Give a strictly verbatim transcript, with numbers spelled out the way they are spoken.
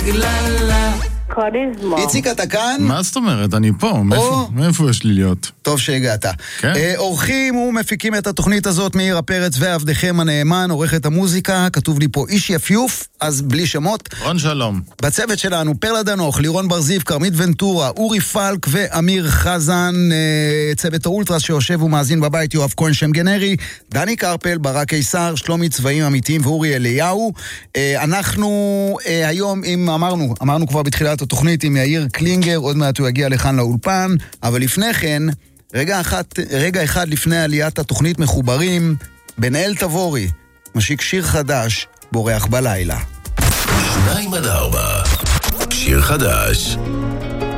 בגללה. איציק, אתה כאן? מה זאת אומרת? אני פה. מאיפה, מאיפה יש לי להיות? טוב שהגעת. כן. אורחים ומפיקים את התוכנית הזאת מאיר הפרץ ועבדכם הנאמן, עורכת המוזיקה, כתוב לי פה איש יפיוף, אז בלי שמות. רון שלום. בצוות שלנו פרלה דנוך, לירון ברזיב, קרמית ונטורה, אורי פלק ואמיר חזן, צוות האולטרס שיושב ומאזין בבית, יואב כהן שם גנרי, דני קרפל, ברק קיסר, שלומי צבעים אמיתיים ואורי אליהו. אנחנו היום, אם אמרנו, אמרנו כבר בתחילת התוכנית עם יאיר קלינגר, עוד מעט הוא יגיע לכאן לאולפן, אבל לפני כן, רגע אחד, רגע אחד לפני עליית התוכנית מחוברים, בנאל תבורי, משיק שיר חדש, בורח בלילה. שניים עד ארבע, שיר חדש.